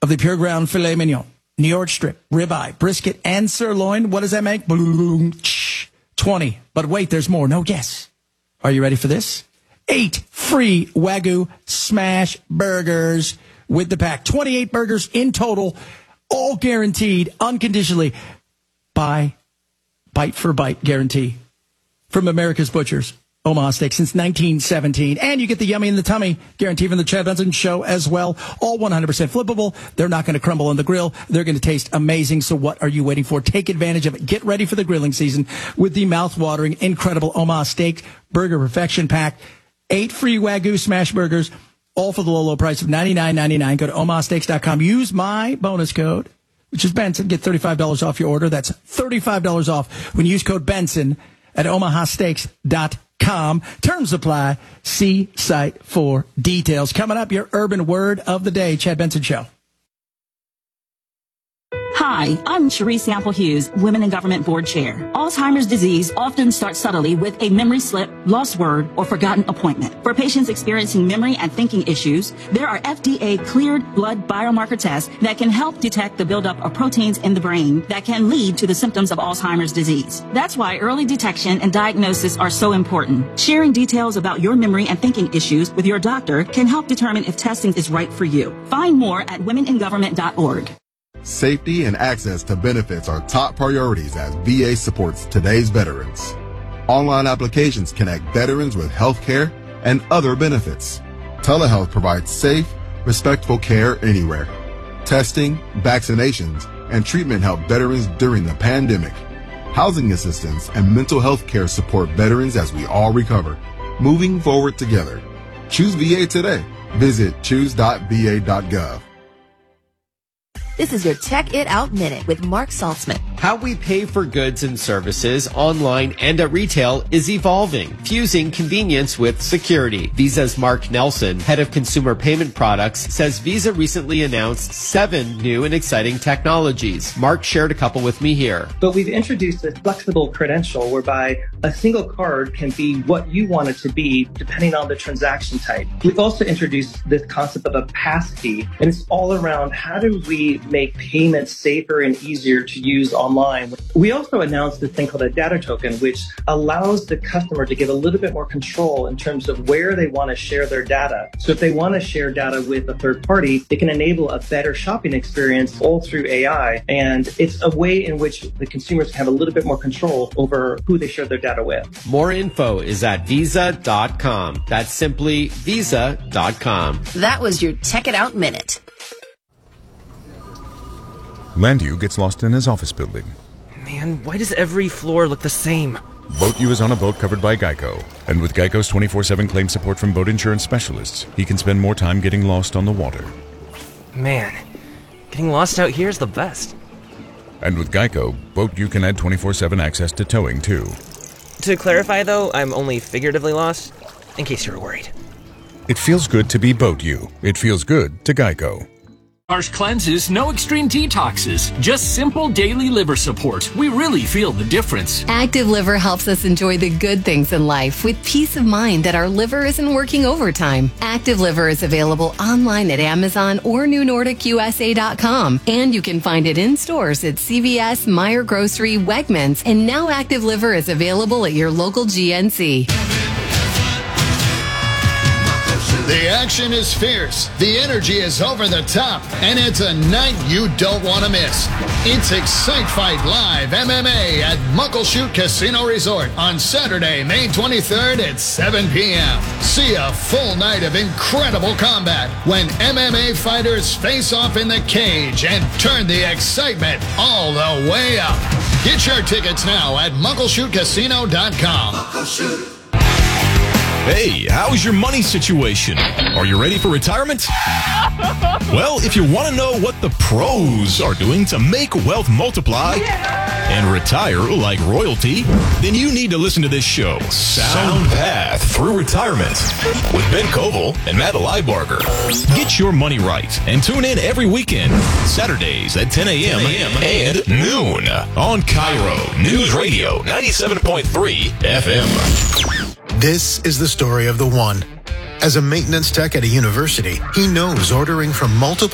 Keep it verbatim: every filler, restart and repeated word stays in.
of the pure ground filet mignon, New York strip, ribeye, brisket, and sirloin. What does that make? twenty. But wait, there's more. No guess. Are you ready for this? Eight free Wagyu smash burgers with the pack. twenty-eight burgers in total, all guaranteed, unconditionally. Buy, bite for bite guarantee from America's Butchers. Omaha Steak since nineteen seventeen. And you get the yummy in the tummy guarantee from the Chad Benson Show as well. All one hundred percent flippable. They're not going to crumble on the grill. They're going to taste amazing. So what are you waiting for? Take advantage of it. Get ready for the grilling season with the mouth-watering, incredible Omaha Steak Burger Perfection Pack. Eight free Wagyu smash burgers, all for the low, low price of ninety-nine ninety-nine. Go to omaha steaks dot com. Use my bonus code, which is Benson. Get thirty-five dollars off your order. That's thirty-five dollars off when you use code Benson at omaha steaks dot com. Com. Terms apply. See site for details. Coming up, your urban word of the day. Chad Benson Show. Hi, I'm Cherise Sample Hughes, Women in Government Board Chair. Alzheimer's disease often starts subtly with a memory slip, lost word, or forgotten appointment. For patients experiencing memory and thinking issues, there are F D A-cleared blood biomarker tests that can help detect the buildup of proteins in the brain that can lead to the symptoms of Alzheimer's disease. That's why early detection and diagnosis are so important. Sharing details about your memory and thinking issues with your doctor can help determine if testing is right for you. Find more at women in government dot org. Safety and access to benefits are top priorities as V A supports today's veterans. Online applications connect veterans with health care and other benefits. Telehealth provides safe, respectful care anywhere. Testing, vaccinations, and treatment help veterans during the pandemic. Housing assistance and mental health care support veterans as we all recover. Moving forward together. Choose V A today. Visit choose dot v a dot gov. This is your Check It Out Minute with Mark Saltzman. How we pay for goods and services online and at retail is evolving, fusing convenience with security. Visa's Mark Nelson, head of consumer payment products, says Visa recently announced seven new and exciting technologies. Mark shared a couple with me here. But we've introduced a flexible credential whereby a single card can be what you want it to be depending on the transaction type. We've also introduced this concept of a pass key, and it's all around how do we make payments safer and easier to use online. We also announced this thing called a data token, which allows the customer to get a little bit more control in terms of where they want to share their data. So if they want to share data with a third party, it can enable a better shopping experience all through A I. And it's a way in which the consumers can have a little bit more control over who they share their data with. More info is at visa dot com. That's simply visa dot com. That was your Check It Out Minute. Landu gets lost in his office building. Man, why does every floor look the same? BoatU is on a boat covered by Geico. And with Geico's twenty-four seven claim support from boat insurance specialists, he can spend more time getting lost on the water. Man, getting lost out here is the best. And with Geico, BoatU can add twenty-four seven access to towing, too. To clarify, though, I'm only figuratively lost, in case you were worried. It feels good to be BoatU. It feels good to Geico. Harsh cleanses, no extreme detoxes, just simple daily liver support. We really feel the difference. Active Liver helps us enjoy the good things in life with peace of mind that our liver isn't working overtime. Active Liver is available online at Amazon or new nordic u s a dot com, and you can find it in stores at C V S, Meijer Grocery, Wegmans, and now Active Liver is available at your local G N C. The action is fierce, the energy is over the top, and it's a night you don't want to miss. It's Excite Fight Live M M A at Muckleshoot Casino Resort on Saturday, May twenty-third at seven p.m. See a full night of incredible combat when M M A fighters face off in the cage and turn the excitement all the way up. Get your tickets now at muckleshoot casino dot com. Muckleshoot. Hey, how's your money situation? Are you ready for retirement? Well, if you want to know what the pros are doing to make wealth multiply yeah. and retire like royalty, then you need to listen to this show, Sound Path Through Retirement, with Ben Koval and Matt Leibarger. Get your money right and tune in every weekend, Saturdays at ten a.m. and noon on Cairo News Radio ninety-seven point three F M. This is the story of the one. As a maintenance tech at a university, he knows ordering from multiple